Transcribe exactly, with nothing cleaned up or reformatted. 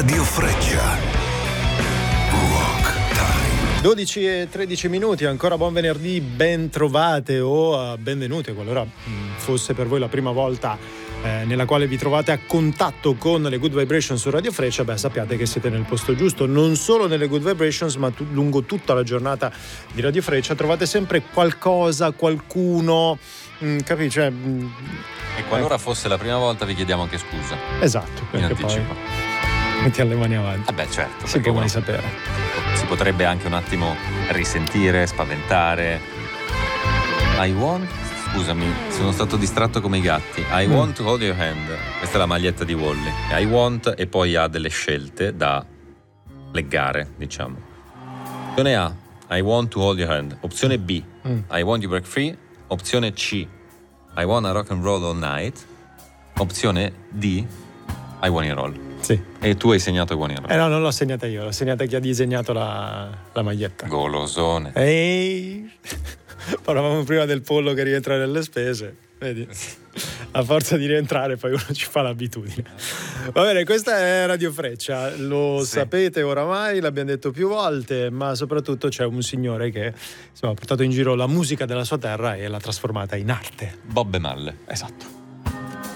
Radio Freccia. Rock Time. dodici e tredici minuti, ancora buon venerdì, ben trovate o benvenute qualora fosse per voi la prima volta eh, nella quale vi trovate a contatto con le Good Vibrations su Radio Freccia. Beh, sappiate che siete nel posto giusto, non solo nelle Good Vibrations ma tu, lungo tutta la giornata di Radio Freccia trovate sempre qualcosa, qualcuno, mh, capisci? Cioè, mh, e qualora eh. fosse la prima volta vi chiediamo anche scusa. Esatto, in anticipo. Poi metti le mani avanti. Eh beh, certo, si può mai sapere. Si potrebbe anche un attimo risentire, spaventare. I want, scusami, sono stato distratto come i gatti. I mm. want to hold your hand. Questa è la maglietta di Wally. I want e poi ha delle scelte da leggare, diciamo. Opzione A, I want to hold your hand. Opzione B, mm. I want you break free. Opzione C, I wanna rock and roll all night. Opzione D, I want you roll. Sì. E tu hai segnato I want you roll. Eh no, non l'ho segnata io, l'ho segnata chi ha disegnato la, la maglietta. Golosone. Ehi, parlavamo prima del pollo che rientra nelle spese, vedi? A forza di rientrare poi uno ci fa l'abitudine. Va bene, questa è Radio Freccia, lo sì. sapete oramai, l'abbiamo detto più volte, ma soprattutto c'è un signore che insomma, ha portato in giro la musica della sua terra e l'ha trasformata in arte. Bob Malle. Esatto.